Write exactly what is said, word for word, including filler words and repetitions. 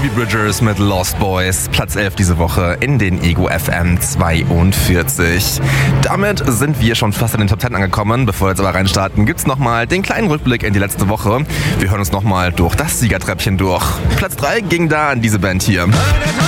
Phoebe Bridgers mit Lost Boys, Platz elf diese Woche in den Ego F M zweiundvierzig. Damit sind wir schon fast in den Top zehn angekommen. Bevor wir jetzt aber reinstarten, gibt's nochmal den kleinen Rückblick in die letzte Woche. Wir hören uns nochmal durch das Siegertreppchen durch. Platz drei ging da an diese Band hier.